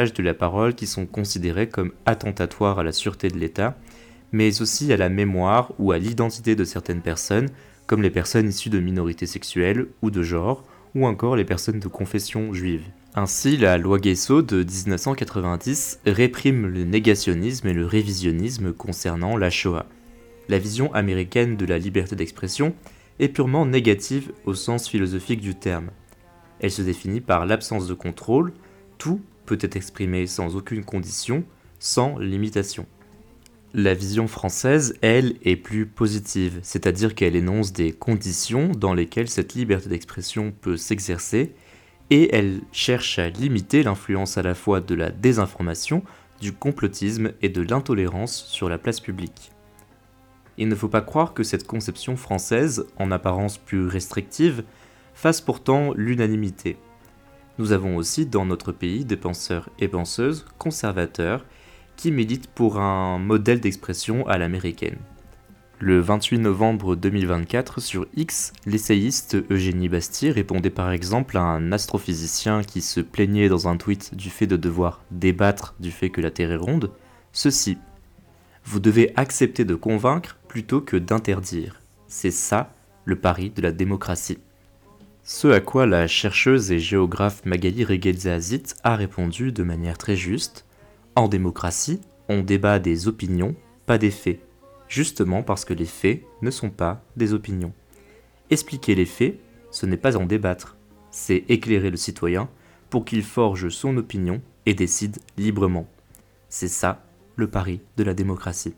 de la parole qui sont considérés comme attentatoires à la sûreté de l'État, mais aussi à la mémoire ou à l'identité de certaines personnes, comme les personnes issues de minorités sexuelles ou de genre, ou encore les personnes de confession juive. Ainsi, la loi Guesso de 1990 réprime le négationnisme et le révisionnisme concernant la Shoah. La vision américaine de la liberté d'expression est purement négative au sens philosophique du terme. Elle se définit par l'absence de contrôle, tout peut être exprimé sans aucune condition, sans limitation. La vision française, elle, est plus positive, c'est-à-dire qu'elle énonce des conditions dans lesquelles cette liberté d'expression peut s'exercer, et elle cherche à limiter l'influence à la fois de la désinformation, du complotisme et de l'intolérance sur la place publique. Il ne faut pas croire que cette conception française, en apparence plus restrictive, fasse pourtant l'unanimité. Nous avons aussi dans notre pays des penseurs et penseuses conservateurs qui militent pour un modèle d'expression à l'américaine. Le 28 novembre 2024, sur X, l'essayiste Eugénie Bastier répondait par exemple à un astrophysicien qui se plaignait dans un tweet du fait de devoir débattre du fait que la Terre est ronde, ceci: vous devez accepter de convaincre plutôt que d'interdire. C'est ça, le pari de la démocratie. Ce à quoi la chercheuse et géographe Magali Reguelzazit a répondu de manière très juste: en démocratie, on débat des opinions, pas des faits, justement parce que les faits ne sont pas des opinions. Expliquer les faits, ce n'est pas en débattre, c'est éclairer le citoyen pour qu'il forge son opinion et décide librement. C'est ça, le pari de la démocratie.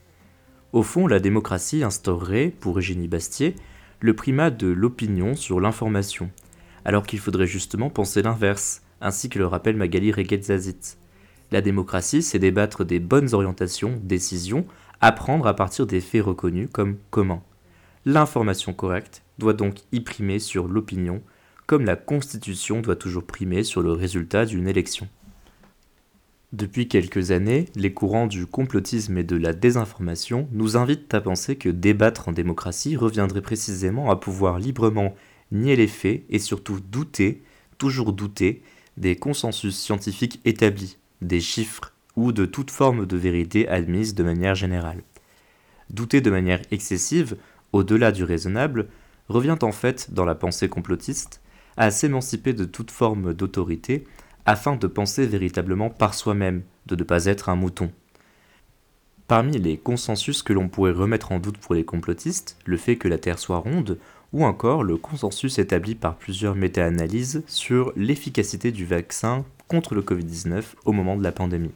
Au fond, la démocratie instaurerait, pour Eugénie Bastier, le primat de l'opinion sur l'information, alors qu'il faudrait justement penser l'inverse, ainsi que le rappelle Magali Reguelzazit. La démocratie, c'est débattre des bonnes orientations, décisions, apprendre à partir des faits reconnus comme communs. L'information correcte doit donc y primer sur l'opinion, comme la Constitution doit toujours primer sur le résultat d'une élection. Depuis quelques années, les courants du complotisme et de la désinformation nous invitent à penser que débattre en démocratie reviendrait précisément à pouvoir librement nier les faits et surtout douter, toujours douter, des consensus scientifiques établis, des chiffres ou de toute forme de vérité admise de manière générale. Douter de manière excessive, au-delà du raisonnable, revient en fait, dans la pensée complotiste, à s'émanciper de toute forme d'autorité afin de penser véritablement par soi-même, de ne pas être un mouton. Parmi les consensus que l'on pourrait remettre en doute pour les complotistes, le fait que la Terre soit ronde, ou encore le consensus établi par plusieurs méta-analyses sur l'efficacité du vaccin contre le Covid-19 au moment de la pandémie.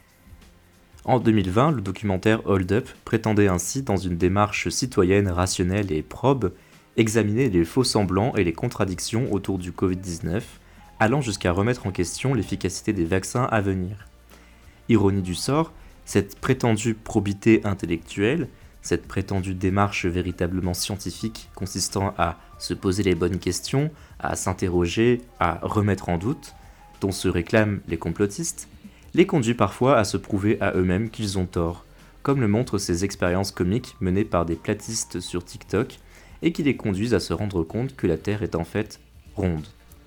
En 2020, le documentaire Hold Up prétendait ainsi, dans une démarche citoyenne rationnelle et probe, examiner les faux-semblants et les contradictions autour du Covid-19, allant jusqu'à remettre en question l'efficacité des vaccins à venir. Ironie du sort, cette prétendue probité intellectuelle, cette prétendue démarche véritablement scientifique consistant à se poser les bonnes questions, à s'interroger, à remettre en doute, dont se réclament les complotistes, les conduit parfois à se prouver à eux-mêmes qu'ils ont tort, comme le montrent ces expériences comiques menées par des platistes sur TikTok et qui les conduisent à se rendre compte que la Terre est en fait ronde.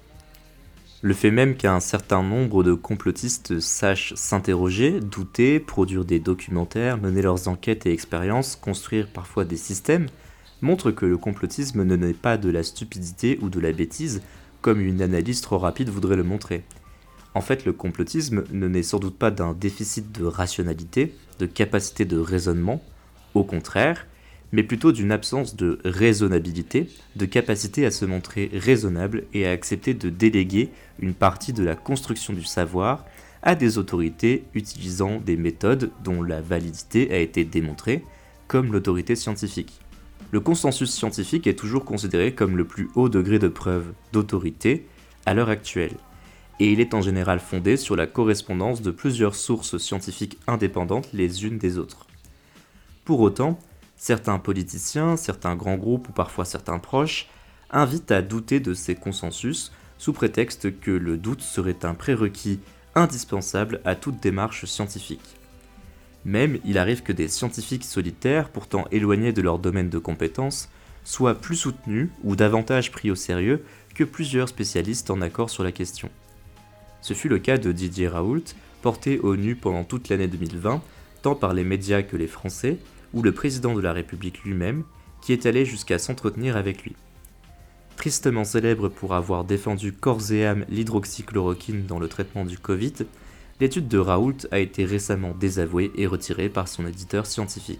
Le fait même qu'un certain nombre de complotistes sachent s'interroger, douter, produire des documentaires, mener leurs enquêtes et expériences, construire parfois des systèmes, montre que le complotisme ne naît pas de la stupidité ou de la bêtise, comme une analyse trop rapide voudrait le montrer. En fait, le complotisme ne naît sans doute pas d'un déficit de rationalité, de capacité de raisonnement, au contraire, mais plutôt d'une absence de raisonnabilité, de capacité à se montrer raisonnable et à accepter de déléguer une partie de la construction du savoir à des autorités utilisant des méthodes dont la validité a été démontrée, comme l'autorité scientifique. Le consensus scientifique est toujours considéré comme le plus haut degré de preuve d'autorité à l'heure actuelle, et il est en général fondé sur la correspondance de plusieurs sources scientifiques indépendantes les unes des autres. Pour autant, certains politiciens, certains grands groupes ou parfois certains proches invitent à douter de ces consensus sous prétexte que le doute serait un prérequis indispensable à toute démarche scientifique. Même, il arrive que des scientifiques solitaires, pourtant éloignés de leur domaine de compétences, soient plus soutenus ou davantage pris au sérieux que plusieurs spécialistes en accord sur la question. Ce fut le cas de Didier Raoult, porté au nu pendant toute l'année 2020, tant par les médias que les Français, ou le président de la République lui-même, qui est allé jusqu'à s'entretenir avec lui. Tristement célèbre pour avoir défendu corps et âme l'hydroxychloroquine dans le traitement du Covid, l'étude de Raoult a été récemment désavouée et retirée par son éditeur scientifique.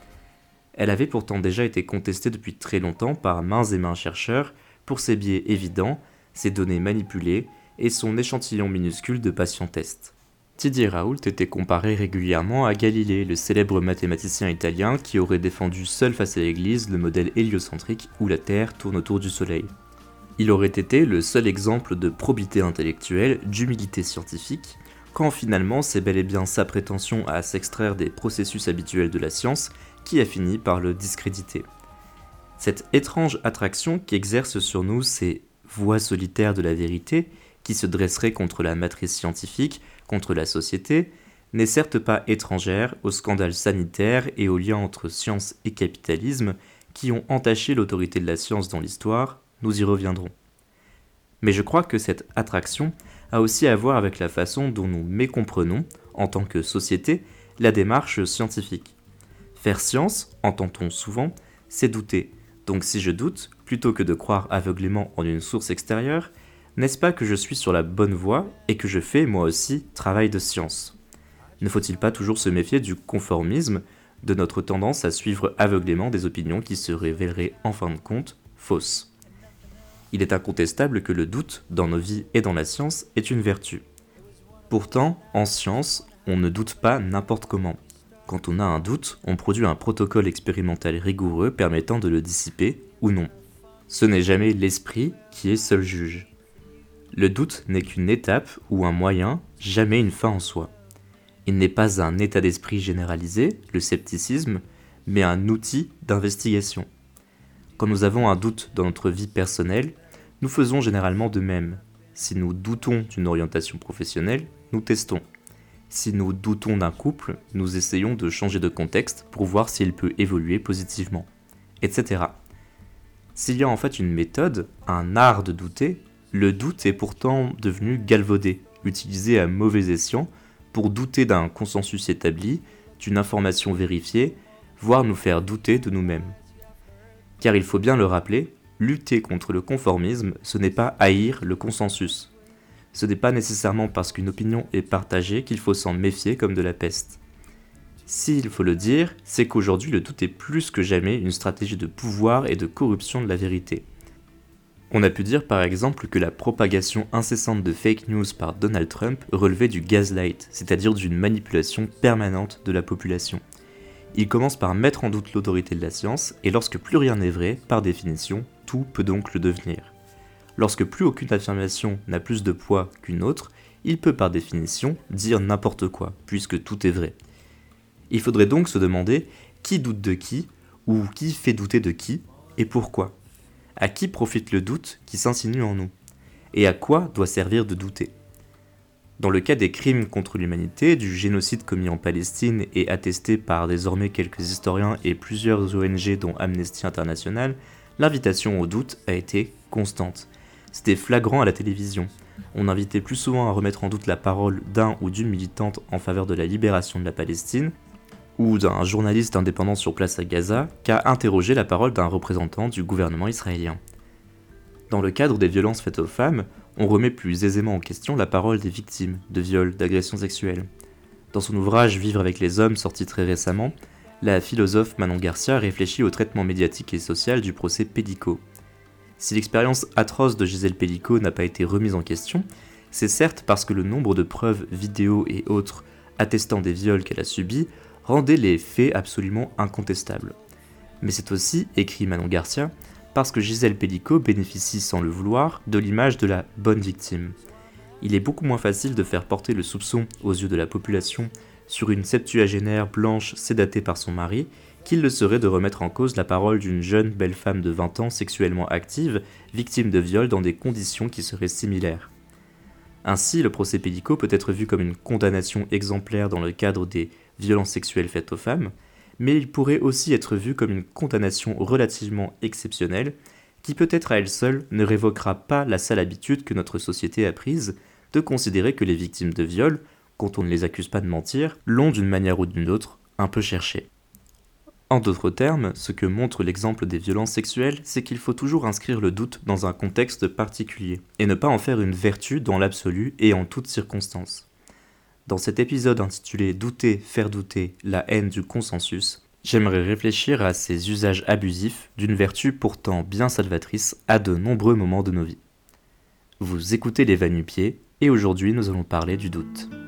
Elle avait pourtant déjà été contestée depuis très longtemps par mains et mains chercheurs pour ses biais évidents, ses données manipulées et son échantillon minuscule de patient-test. Didier Raoult était comparé régulièrement à Galilée, le célèbre mathématicien italien qui aurait défendu seul face à l'Église le modèle héliocentrique où la Terre tourne autour du Soleil. Il aurait été le seul exemple de probité intellectuelle, d'humilité scientifique, quand finalement c'est bel et bien sa prétention à s'extraire des processus habituels de la science qui a fini par le discréditer. Cette étrange attraction qu'exercent sur nous ces voix solitaires de la vérité, qui se dresseraient contre la matrice scientifique, contre la société, n'est certes pas étrangère aux scandales sanitaires et aux liens entre science et capitalisme qui ont entaché l'autorité de la science dans l'histoire, nous y reviendrons. Mais je crois que cette attraction a aussi à voir avec la façon dont nous mécomprenons, en tant que société, la démarche scientifique. Faire science, entend-on souvent, c'est douter. Donc si je doute, plutôt que de croire aveuglément en une source extérieure, n'est-ce pas que je suis sur la bonne voie et que je fais, moi aussi, travail de science ? Ne faut-il pas toujours se méfier du conformisme, de notre tendance à suivre aveuglément des opinions qui se révéleraient en fin de compte fausses ? Il est incontestable que le doute, dans nos vies et dans la science, est une vertu. Pourtant, en science, on ne doute pas n'importe comment. Quand on a un doute, on produit un protocole expérimental rigoureux permettant de le dissiper ou non. Ce n'est jamais l'esprit qui est seul juge. Le doute n'est qu'une étape ou un moyen, jamais une fin en soi. Il n'est pas un état d'esprit généralisé, le scepticisme, mais un outil d'investigation. Quand nous avons un doute dans notre vie personnelle, nous faisons généralement de même. Si nous doutons d'une orientation professionnelle, nous testons. Si nous doutons d'un couple, nous essayons de changer de contexte pour voir s'il peut évoluer positivement, etc. S'il y a en fait une méthode, un art de douter, le doute est pourtant devenu galvaudé, utilisé à mauvais escient pour douter d'un consensus établi, d'une information vérifiée, voire nous faire douter de nous-mêmes. Car il faut bien le rappeler, lutter contre le conformisme, ce n'est pas haïr le consensus. Ce n'est pas nécessairement parce qu'une opinion est partagée qu'il faut s'en méfier comme de la peste. S'il faut le dire, c'est qu'aujourd'hui le doute est plus que jamais une stratégie de pouvoir et de corruption de la vérité. On a pu dire par exemple que la propagation incessante de fake news par Donald Trump relevait du gaslight, c'est-à-dire d'une manipulation permanente de la population. Il commence par mettre en doute l'autorité de la science, et lorsque plus rien n'est vrai, par définition, tout peut donc le devenir. Lorsque plus aucune affirmation n'a plus de poids qu'une autre, il peut par définition dire n'importe quoi, puisque tout est vrai. Il faudrait donc se demander qui doute de qui, ou qui fait douter de qui, et pourquoi. À qui profite le doute qui s'insinue en nous ? Et à quoi doit servir de douter ? Dans le cas des crimes contre l'humanité, du génocide commis en Palestine et attesté par désormais quelques historiens et plusieurs ONG dont Amnesty International, l'invitation au doute a été constante. C'était flagrant à la télévision. On invitait plus souvent à remettre en doute la parole d'un ou d'une militante en faveur de la libération de la Palestine, ou d'un journaliste indépendant sur place à Gaza, qu'à interroger la parole d'un représentant du gouvernement israélien. Dans le cadre des violences faites aux femmes, on remet plus aisément en question la parole des victimes de viols, d'agressions sexuelles. Dans son ouvrage Vivre avec les hommes, sorti très récemment, la philosophe Manon Garcia réfléchit au traitement médiatique et social du procès Pellico. Si l'expérience atroce de Gisèle Pellico n'a pas été remise en question, c'est certes parce que le nombre de preuves vidéo et autres attestant des viols qu'elle a subis rendait les faits absolument incontestables. Mais c'est aussi, écrit Manon Garcia, parce que Gisèle Pellico bénéficie sans le vouloir de l'image de la bonne victime. Il est beaucoup moins facile de faire porter le soupçon aux yeux de la population sur une septuagénaire blanche sédatée par son mari qu'il le serait de remettre en cause la parole d'une jeune belle femme de 20 ans sexuellement active, victime de viol dans des conditions qui seraient similaires. Ainsi, le procès Pellico peut être vu comme une condamnation exemplaire dans le cadre des violences sexuelles faites aux femmes, mais il pourrait aussi être vu comme une condamnation relativement exceptionnelle, qui peut-être à elle seule ne révoquera pas la sale habitude que notre société a prise de considérer que les victimes de viol, quand on ne les accuse pas de mentir, l'ont d'une manière ou d'une autre un peu cherché. En d'autres termes, ce que montre l'exemple des violences sexuelles, c'est qu'il faut toujours inscrire le doute dans un contexte particulier, et ne pas en faire une vertu dans l'absolu et en toutes circonstances. Dans cet épisode intitulé Douter, faire douter, la haine du consensus, j'aimerais réfléchir à ces usages abusifs d'une vertu pourtant bien salvatrice à de nombreux moments de nos vies. Vous écoutez Les Va-Nu-Pieds, et aujourd'hui nous allons parler du doute.